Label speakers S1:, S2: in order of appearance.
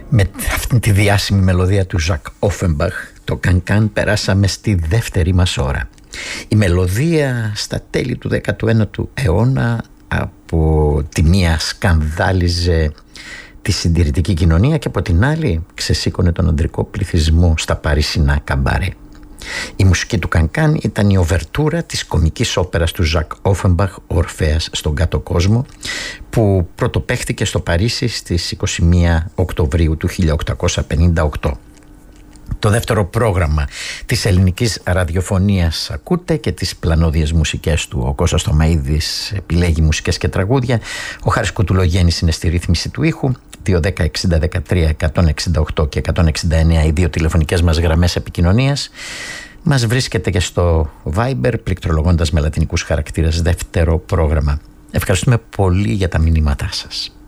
S1: Με αυτή τη διάσημη μελωδία του Ζακ Όφενμπαχ, το Κανκάν, περάσαμε στη δεύτερη μας ώρα. Η μελωδία στα τέλη του 19ου αιώνα από τη μία σκανδάλιζε τη συντηρητική κοινωνία και από την άλλη ξεσήκωνε τον ανδρικό πληθυσμό στα παρίσινα καμπαρέ. Η μουσική του Κανκάν ήταν η οβερτούρα της κομικής όπερας του Ζακ Όφενμπαχ, ο Ορφέας στον κάτω κόσμο, που πρωτοπαίχτηκε στο Παρίσι στις 21 Οκτωβρίου του 1858. Το δεύτερο πρόγραμμα της ελληνικής ραδιοφωνίας ακούτε και τις πλανόδιες μουσικές του. Ο Κώστας Τωμαΐδης επιλέγει μουσικές και τραγούδια. Ο Χάρης Κουτουλογέννης είναι στη ρύθμιση του ήχου. 210-60-13, 168 και 169 οι δύο τηλεφωνικές μας γραμμές επικοινωνίας. Μας βρίσκεται και στο Viber πληκτρολογώντας με λατινικούς χαρακτήρες δεύτερο πρόγραμμα. Ευχαριστούμε πολύ για τα μηνύματά σας.